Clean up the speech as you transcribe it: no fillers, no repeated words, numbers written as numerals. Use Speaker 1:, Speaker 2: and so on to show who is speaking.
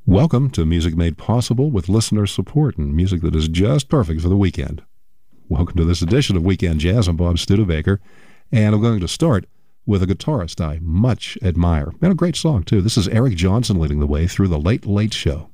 Speaker 1: Welcome to Music Made Possible with listener support and music that is just perfect for the weekend. Welcome to this edition of Weekend Jazz. I'm Bob Studebaker, and I'm going to start with a guitarist I much admire. And a great song, too. This is Eric Johnson leading the way through The Late Late Show.